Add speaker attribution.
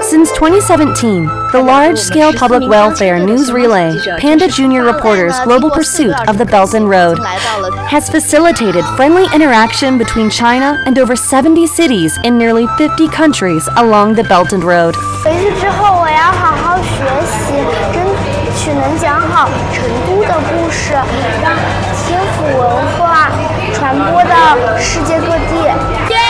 Speaker 1: Since 2017, the large-scale public welfare news relay, Panda Junior Reporters' Global Pursuit of the Belt and Road, has facilitated friendly interaction between China and over 70 cities in nearly 50 countries along the Belt and Road.
Speaker 2: 回去之后，我要好好学习，争取能讲好成都的故事，让天府文化传播到世界各地。